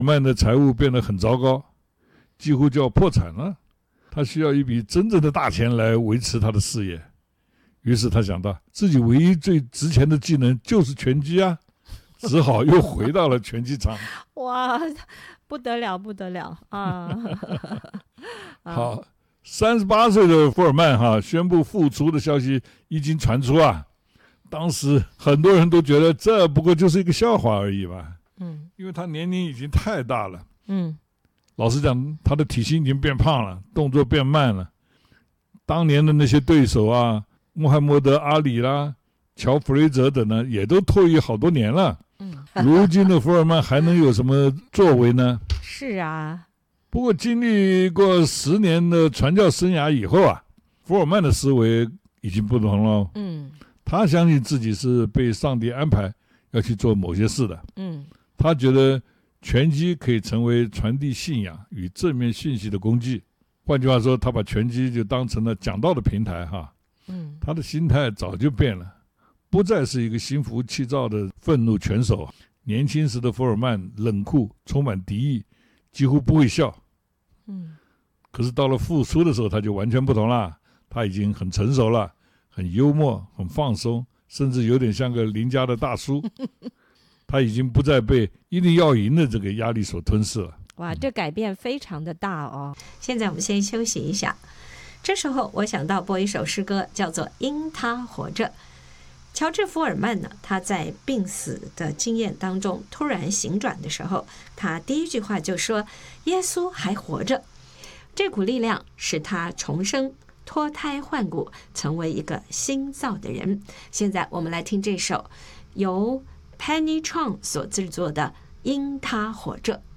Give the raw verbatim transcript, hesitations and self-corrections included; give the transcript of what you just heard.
曼的财务变得很糟糕，几乎就要破产了。他需要一笔真正的大钱来维持他的事业，于是他想到自己唯一最值钱的技能就是拳击啊，只好又回到了拳击场。 哇，不得了不得了啊！ 好，三十八岁的福尔曼哈宣布复出的消息一经传出啊，当时很多人都觉得这不过就是一个笑话而已吧。嗯，因为他年龄已经太大了。嗯。老实讲，他的体型已经变胖了，动作变慢了。当年的那些对手啊，穆罕默德·阿里啦、乔·弗雷泽等呢，也都退役好多年了。嗯，如今的福尔曼还能有什么作为呢？ 是啊。 不过经历过十年的传教生涯以后啊，福尔曼的思维已经不同了。嗯，他相信自己是被上帝安排要去做某些事的。嗯，他觉得拳击可以成为传递信仰与正面讯息的工具，换句话说，他把拳击就当成了讲道的平台哈。嗯，他的心态早就变了，不再是一个心浮气躁的愤怒拳手。年轻时的福尔曼冷酷，充满敌意，几乎不会笑。嗯，可是到了复出的时候，他就完全不同了。他已经很成熟了，很幽默，很放松，甚至有点像个邻家的大叔。他已经不再被一定要赢的这个压力所吞噬了。 哇，这改变非常的大哦。现在我们先休息一下。这时候我想到播一首诗歌，叫做《因他活着》。乔治·福尔曼呢，他在病死的经验当中突然醒转的时候，他第一句话就说：“耶稣还活着。”这股力量使他重生，脱胎换骨，成为一个新造的人。现在我们来听这首由Penny Chong 所制作的《因他活着》。